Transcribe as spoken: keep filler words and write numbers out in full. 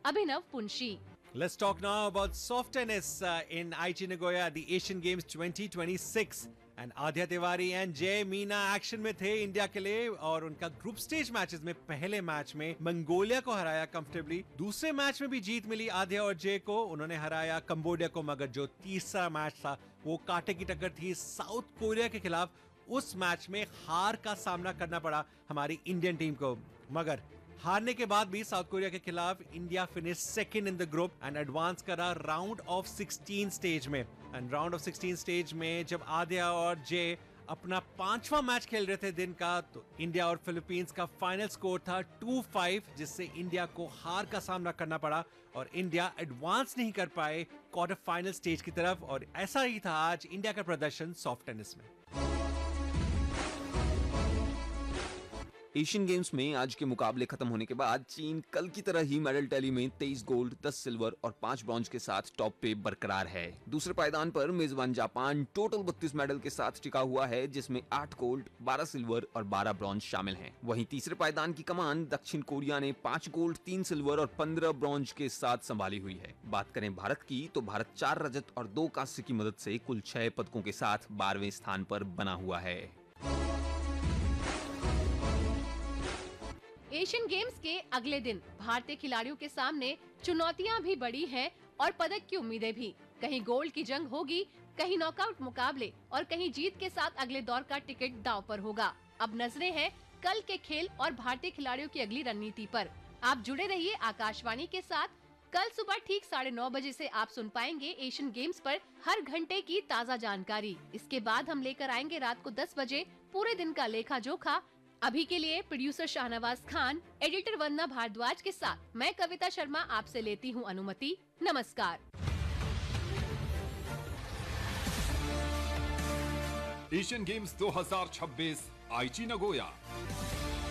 Abhinav Punshi. Let's talk now about soft tennis uh, in Aichi Nagoya at the Asian Games twenty twenty-six. And Adhya Tiwari and Jay Meena action में थे India के लिए और उनका group stage matches में पहले match में Mongolia को हराया कंफर्टेबली। दूसरे मैच में भी जीत मिली आध्या और जय को, उन्होंने हराया कंबोडिया को, मगर जो तीसरा मैच था वो कांटे की टक्कर थी साउथ कोरिया के खिलाफ। उस मैच में हार का सामना करना पड़ा हमारी इंडियन टीम को, मगर हारने के बाद भी साउथ कोरिया के खिलाफ India finish second in the group and advance करा राउंड ऑफ सिक्सटीन स्टेज में। And round of sixteen stage में जब आध्या और जय अपना पांचवा मैच खेल रहे थे दिन का, तो इंडिया और फिलीपींस का फाइनल स्कोर था टू फाइव, जिससे इंडिया को हार का सामना करना पड़ा और इंडिया एडवांस नहीं कर पाए क्वार्टर फाइनल स्टेज की तरफ। और ऐसा ही था आज इंडिया का प्रदर्शन सॉफ्ट टेनिस में। एशियन गेम्स में आज के मुकाबले खत्म होने के बाद चीन कल की तरह ही मेडल टैली में तेईस गोल्ड, दस सिल्वर और पांच ब्रॉन्ज के साथ टॉप पे बरकरार है। दूसरे पायदान पर मेजबान जापान टोटल बत्तीस मेडल के साथ टिका हुआ है, जिसमें आठ गोल्ड, बारह सिल्वर और बारह ब्रॉन्ज शामिल हैं। वहीं तीसरे पायदान की कमान दक्षिण कोरिया ने पांच गोल्ड, तीन सिल्वर और पंद्रह ब्रॉन्ज के साथ संभाली हुई है। बात करें भारत की तो भारत चार रजत और दो कांस्य की मदद से कुल छह पदकों के साथ बारहवें स्थान पर बना हुआ है। एशियन गेम्स के अगले दिन भारतीय खिलाड़ियों के सामने चुनौतियां भी बड़ी हैं और पदक की उम्मीदें भी। कहीं गोल्ड की जंग होगी, कहीं नॉकआउट मुकाबले और कहीं जीत के साथ अगले दौर का टिकट दांव पर होगा। अब नजरें हैं कल के खेल और भारतीय खिलाड़ियों की अगली रणनीति पर। आप जुड़े रहिए आकाशवाणी के साथ। कल सुबह ठीक साढ़े नौ बजे से आप सुन पाएंगे एशियन गेम्स पर हर घंटे की ताज़ा जानकारी। इसके बाद हम लेकर आएंगे रात को दस बजे पूरे दिन का लेखा जोखा। अभी के लिए प्रोड्यूसर शाहनवाज खान, एडिटर वंदना भारद्वाज के साथ मैं कविता शर्मा आपसे लेती हूं अनुमति। नमस्कार। एशियन गेम्स दो हज़ार छब्बीस आईची नगोया।